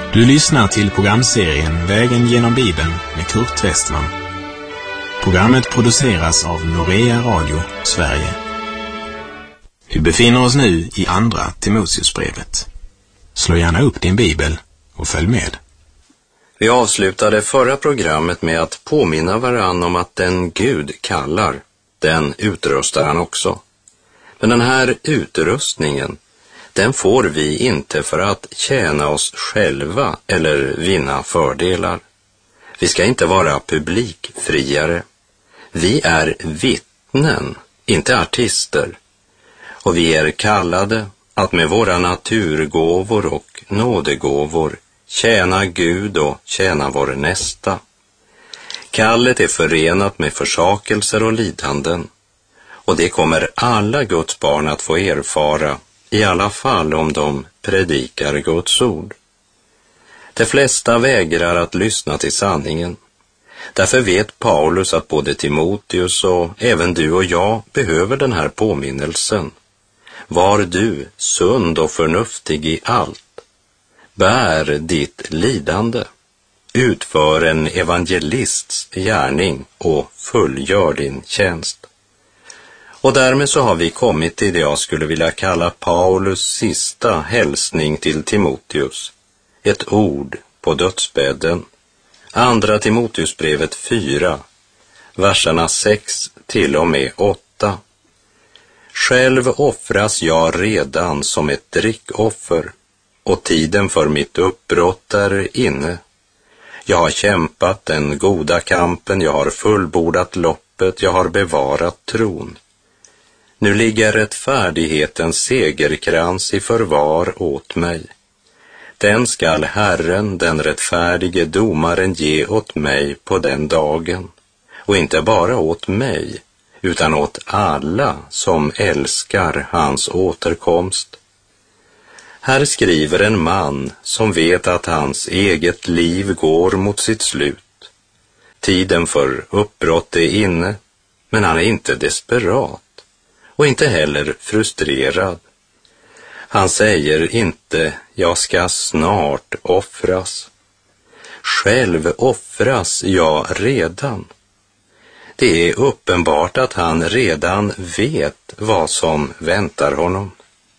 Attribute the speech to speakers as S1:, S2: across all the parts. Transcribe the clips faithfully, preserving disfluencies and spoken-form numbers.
S1: Du lyssnar till programserien Vägen genom Bibeln med Kurt Westman. Programmet produceras av Norea Radio, Sverige. Vi befinner oss nu i andra Timoteusbrevet. Slå gärna upp din bibel och följ med.
S2: Vi avslutade förra programmet med att påminna varann om att den Gud kallar, den utrustar han också. Men den här utrustningen, den får vi inte för att tjäna oss själva eller vinna fördelar. Vi ska inte vara publikfriare. Vi är vittnen, inte artister. Och vi är kallade att med våra naturgåvor och nådegåvor tjäna Gud och tjäna vår nästa. Kallet är förenat med försakelser och lidanden. Och det kommer alla Guds barn att få erfara, i alla fall om de predikar Guds ord. De flesta vägrar att lyssna till sanningen. Därför vet Paulus att både Timoteus och även du och jag behöver den här påminnelsen. Var du sund och förnuftig i allt. Bär ditt lidande. Utför en evangelists gärning och fullgör din tjänst. Och därmed så har vi kommit till det jag skulle vilja kalla Paulus sista hälsning till Timoteus. Ett ord på dödsbädden. Andra Timoteusbrevet fyra, verserna sex till och med åtta. Själv offras jag redan som ett drickoffer, och tiden för mitt uppbrott är inne. Jag har kämpat den goda kampen, jag har fullbordat loppet, jag har bevarat tron. Nu ligger rättfärdighetens segerkrans i förvar åt mig. Den skall Herren, den rättfärdige domaren, ge åt mig på den dagen. Och inte bara åt mig, utan åt alla som älskar hans återkomst. Här skriver en man som vet att hans eget liv går mot sitt slut. Tiden för uppbrott är inne, men han är inte desperat och inte heller frustrerad. Han säger inte, jag ska snart offras. Själv offras jag redan. Det är uppenbart att han redan vet vad som väntar honom.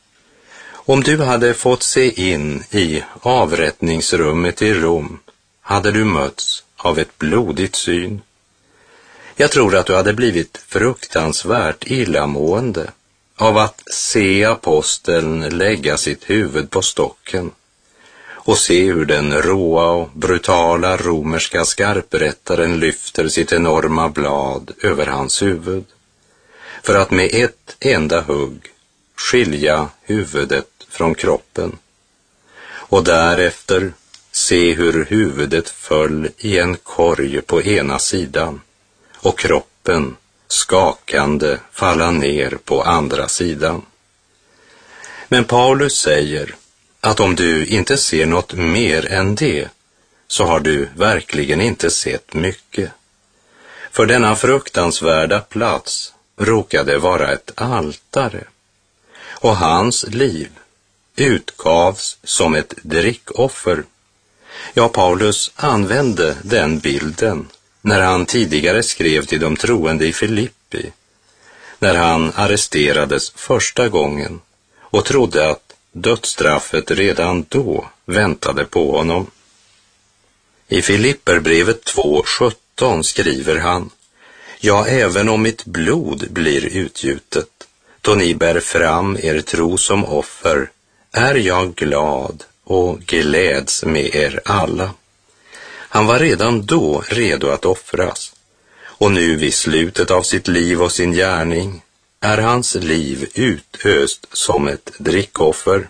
S2: Om du hade fått se in i avrättningsrummet i Rom, hade du mötts av ett blodigt syn. Jag tror att du hade blivit fruktansvärt illamående av att se aposteln lägga sitt huvud på stocken och se hur den råa och brutala romerska skarprättaren lyfter sitt enorma blad över hans huvud för att med ett enda hugg skilja huvudet från kroppen, och därefter se hur huvudet föll i en korg på ena sidan och kroppen skakande falla ner på andra sidan. Men Paulus säger att om du inte ser något mer än det, så har du verkligen inte sett mycket. För denna fruktansvärda plats råkade vara ett altare, och hans liv utgavs som ett drickoffer. Ja, Paulus använde den bilden när han tidigare skrev till de troende i Filippi, när han arresterades första gången och trodde att dödsstraffet redan då väntade på honom. I Filipperbrevet två sjutton skriver han, ja, även om mitt blod blir utgjutet, då ni bär fram er tro som offer, är jag glad och gläds med er alla. Han var redan då redo att offras, och nu vid slutet av sitt liv och sin gärning är hans liv utöst som ett drickoffer.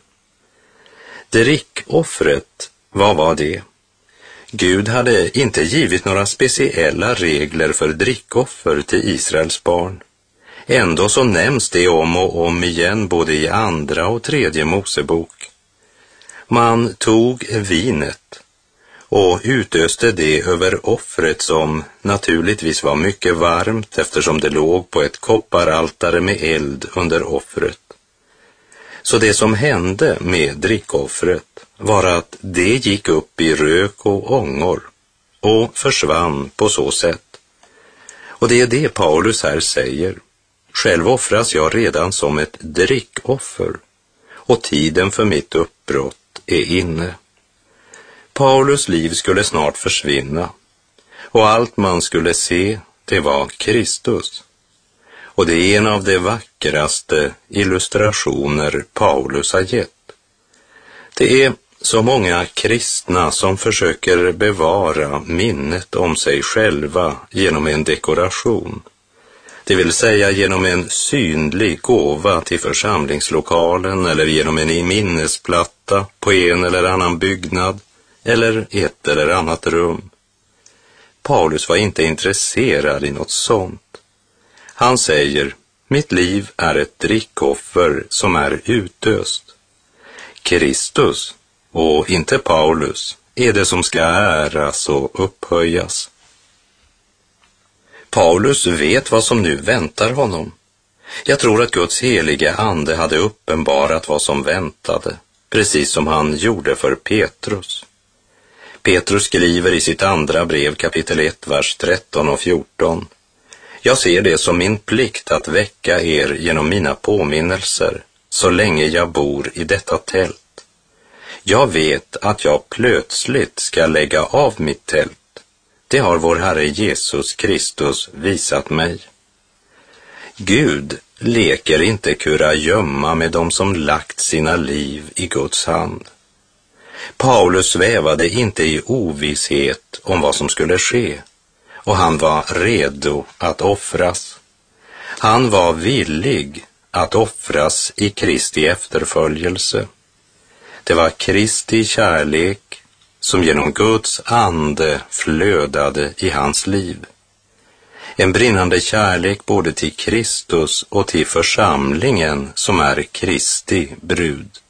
S2: Drickoffret, vad var det? Gud hade inte givit några speciella regler för drickoffer till Israels barn. Ändå så nämns det om och om igen både i andra och tredje Mosebok. Man tog vinet och utöste det över offret, som naturligtvis var mycket varmt eftersom det låg på ett kopparaltare med eld under offret. Så det som hände med drickoffret var att det gick upp i rök och ångor och försvann på så sätt. Och det är det Paulus här säger. Själv offras jag redan som ett drickoffer och tiden för mitt uppbrott är inne. Paulus liv skulle snart försvinna och allt man skulle se, det var Kristus. Och det är en av de vackraste illustrationer Paulus har gett. Det är så många kristna som försöker bevara minnet om sig själva genom en dekoration. Det vill säga genom en synlig gåva till församlingslokalen eller genom en minnesplatta på en eller annan byggnad eller ett eller annat rum. Paulus var inte intresserad i något sånt. Han säger, mitt liv är ett drickoffer som är utöst. Kristus, och inte Paulus, är det som ska äras och upphöjas. Paulus vet vad som nu väntar honom. Jag tror att Guds heliga ande hade uppenbarat vad som väntade, precis som han gjorde för Petrus. Petrus skriver i sitt andra brev kapitel ett, vers tretton och fjorton. Jag ser det som min plikt att väcka er genom mina påminnelser så länge jag bor i detta tält. Jag vet att jag plötsligt ska lägga av mitt tält. Det har vår Herre Jesus Kristus visat mig. Gud leker inte kurragömma med dem som lagt sina liv i Guds hand. Paulus svävade inte i ovisshet om vad som skulle ske, och han var redo att offras. Han var villig att offras i Kristi efterföljelse. Det var Kristi kärlek som genom Guds ande flödade i hans liv. En brinnande kärlek både till Kristus och till församlingen som är Kristi brud.